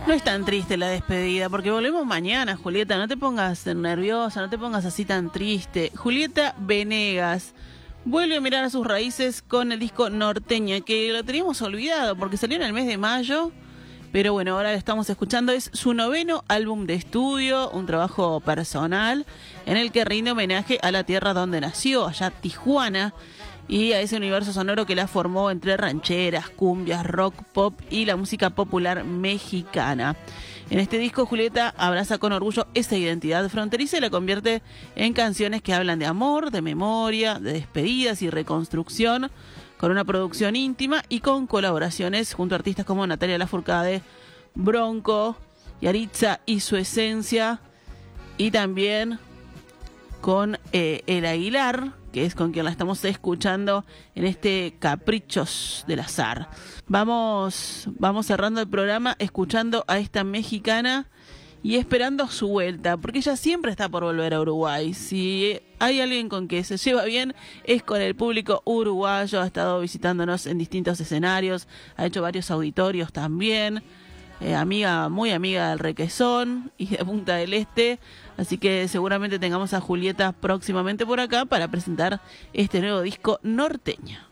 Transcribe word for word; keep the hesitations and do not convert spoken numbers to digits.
No es tan triste la despedida, porque volvemos mañana, Julieta. No te pongas nerviosa, no te pongas así tan triste. Julieta Venegas vuelve a mirar a sus raíces con el disco Norteña, que lo teníamos olvidado porque salió en el mes de mayo. Pero bueno, ahora lo estamos escuchando. Es su noveno álbum de estudio, un trabajo personal en el que rinde homenaje a la tierra donde nació, allá Tijuana, y a ese universo sonoro que la formó entre rancheras, cumbias, rock, pop y la música popular mexicana. En este disco, Julieta abraza con orgullo esa identidad fronteriza y la convierte en canciones que hablan de amor, de memoria, de despedidas y reconstrucción, con una producción íntima y con colaboraciones junto a artistas como Natalia Lafourcade, Bronco, Yaritza y Su Esencia, y también con eh, El Aguilar, que es con quien la estamos escuchando en este Caprichos del Azar. Vamos, vamos cerrando el programa escuchando a esta mexicana y esperando su vuelta, porque ella siempre está por volver a Uruguay. Si hay alguien con que se lleva bien, es con el público uruguayo. Ha estado visitándonos en distintos escenarios, ha hecho varios auditorios también. Eh, amiga, muy amiga del Requesón y de Punta del Este, así que seguramente tengamos a Julieta próximamente por acá para presentar este nuevo disco Norteña.